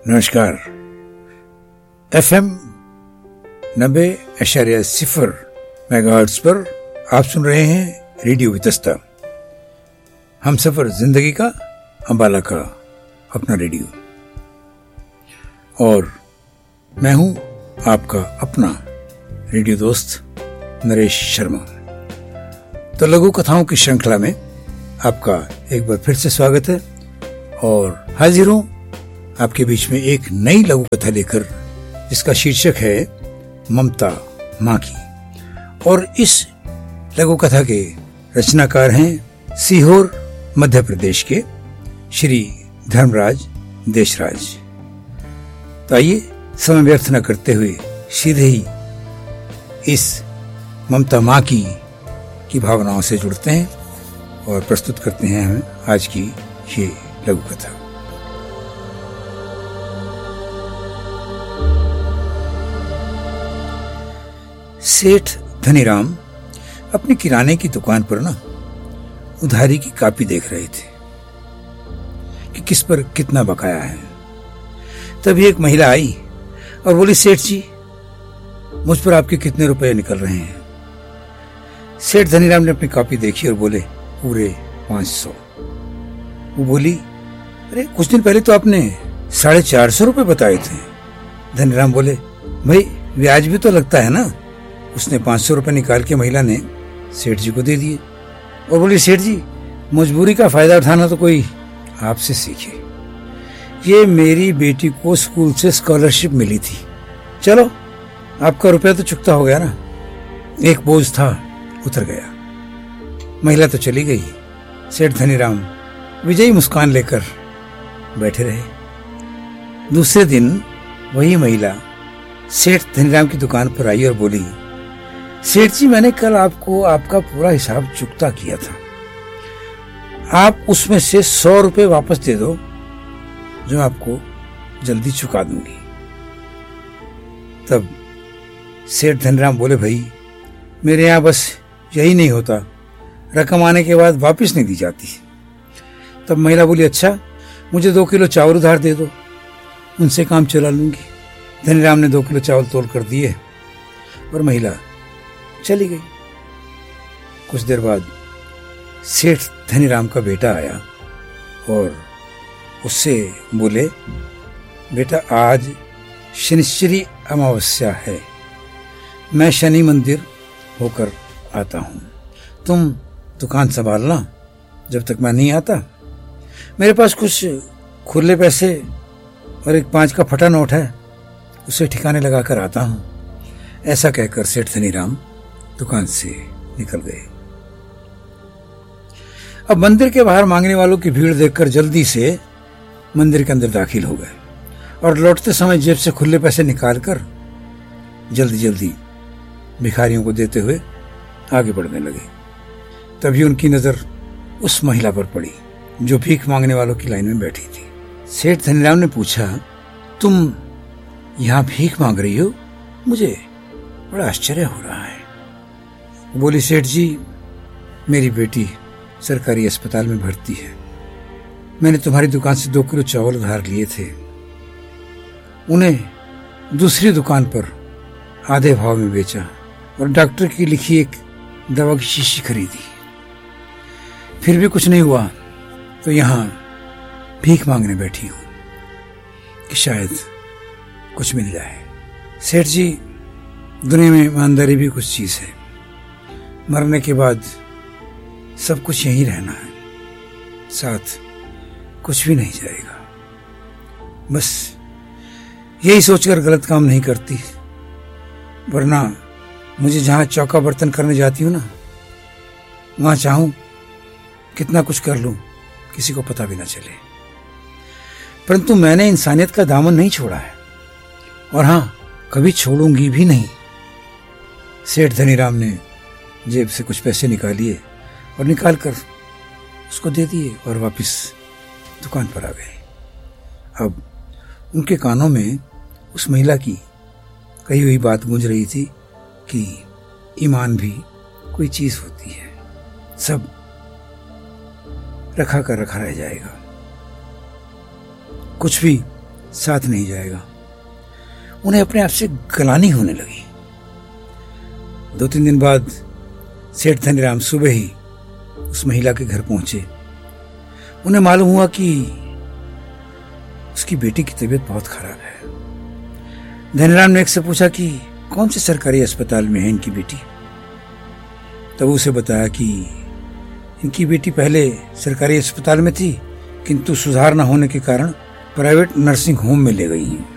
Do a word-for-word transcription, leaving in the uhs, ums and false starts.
नमस्कार। F M नब्बे अशारिया सिफर मेगाहर्ट्ज पर आप सुन रहे हैं रेडियो वितस्ता, हम सफर जिंदगी का, अंबाला का अपना रेडियो। और मैं हूं आपका अपना रेडियो दोस्त नरेश शर्मा। तो लघु कथाओं की श्रृंखला में आपका एक बार फिर से स्वागत है और हाजिर हूं आपके बीच में एक नई लघु कथा लेकर, जिसका शीर्षक है ममता मां की। और इस लघु कथा के रचनाकार हैं सीहोर मध्य प्रदेश के श्री धर्मराज देशराज। तो आइए समय व्यर्थ न करते हुए सीधे ही इस ममता मां की की भावनाओं से जुड़ते हैं और प्रस्तुत करते हैं हमें आज की ये लघु कथा। सेठ धनीराम अपनी किराने की दुकान पर ना उधारी की कापी देख रहे थे कि किस पर कितना बकाया है। तभी एक महिला आई और बोली, सेठ जी, मुझ पर आपके कितने रुपए निकल रहे हैं? सेठ धनीराम ने अपनी कापी देखी और बोले, पूरे पांच सौ। वो बोली, अरे कुछ दिन पहले तो आपने साढ़े चार सौ रुपये बताए थे। धनीराम बोले, भाई ब्याज भी तो लगता है ना। उसने पांच सौ रुपये निकाल के महिला ने सेठ जी को दे दिए और बोली, सेठ जी, मजबूरी का फायदा उठाना तो कोई आपसे सीखे। ये मेरी बेटी को स्कूल से स्कॉलरशिप मिली थी, चलो आपका रुपया तो चुकता हो गया ना। एक बोझ था, उतर गया। महिला तो चली गई। सेठ धनीराम विजयी मुस्कान लेकर बैठे रहे। दूसरे दिन वही महिला सेठ धनीराम की दुकान पर आई और बोली, सेठ जी, मैंने कल आपको आपका पूरा हिसाब चुकता किया था, आप उसमें से सौ रुपए वापस दे दो, जो मैं आपको जल्दी चुका दूंगी। तब सेठ धनीराम बोले, भाई मेरे यहां बस यही नहीं होता, रकम आने के बाद वापस नहीं दी जाती। तब महिला बोली, अच्छा मुझे दो किलो चावल उधार दे दो, उनसे काम चला लूंगी। धनीराम ने दो किलो चावल तोल कर दिए और महिला चली गई। कुछ देर बाद सेठ धनीराम का बेटा आया और उससे बोले, बेटा आज शनिश्चरी अमावस्या है, मैं शनि मंदिर होकर आता हूं, तुम दुकान संभालना जब तक मैं नहीं आता। मेरे पास कुछ खुले पैसे और एक पांच का फटा नोट है, उसे ठिकाने लगाकर आता हूं। ऐसा कहकर सेठ धनीराम दुकान से निकल गए। अब मंदिर के बाहर मांगने वालों की भीड़ देखकर जल्दी से मंदिर के अंदर दाखिल हो गए और लौटते समय जेब से खुले पैसे निकालकर जल्दी जल्दी भिखारियों को देते हुए आगे बढ़ने लगे। तभी उनकी नजर उस महिला पर पड़ी जो भीख मांगने वालों की लाइन में बैठी थी। सेठ धनीराम ने पूछा, तुम यहां भीख मांग रही हो? मुझे बड़ा आश्चर्य हो रहा है। बोली, सेठ जी, मेरी बेटी सरकारी अस्पताल में भर्ती है, मैंने तुम्हारी दुकान से दो किलो चावल उधार लिए थे, उन्हें दूसरी दुकान पर आधे भाव में बेचा और डॉक्टर की लिखी एक दवा की शीशी खरीदी। फिर भी कुछ नहीं हुआ तो यहां भीख मांगने बैठी हूं कि शायद कुछ मिल जाए। सेठ जी, दुनिया में ईमानदारी भी कुछ चीज है, मरने के बाद सब कुछ यहीं रहना है, साथ कुछ भी नहीं जाएगा। बस यही सोचकर गलत काम नहीं करती, वरना मुझे जहां चौका बर्तन करने जाती हूं ना, वहां चाहूं कितना कुछ कर लूं, किसी को पता भी ना चले। परंतु मैंने इंसानियत का दामन नहीं छोड़ा है और हां, कभी छोड़ूंगी भी नहीं। सेठ धनीराम ने जेब से कुछ पैसे निकालिए और निकालकर उसको दे दिए और वापस दुकान पर आ गए। अब उनके कानों में उस महिला की कही हुई बात गूंज रही थी कि ईमान भी कोई चीज होती है, सब रखा कर रखा रह जाएगा। कुछ भी साथ नहीं जाएगा। उन्हें अपने आप से गलानी होने लगी। दो तीन दिन बाद सेठ धनीराम सुबह ही उस महिला के घर पहुंचे। उन्हें मालूम हुआ कि उसकी बेटी की तबीयत बहुत खराब है। धनीराम ने एक से पूछा कि कौन से सरकारी अस्पताल में है इनकी बेटी। तब उसे बताया कि इनकी बेटी पहले सरकारी अस्पताल में थी, किंतु सुधार न होने के कारण प्राइवेट नर्सिंग होम में ले गई है।